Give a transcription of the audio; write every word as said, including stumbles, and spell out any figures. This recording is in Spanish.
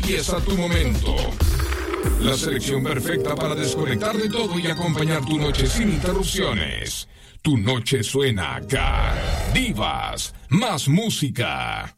empieza tu momento. La selección perfecta para desconectar de todo y acompañar tu noche sin interrupciones. Tu noche suena acá. Divas, más música.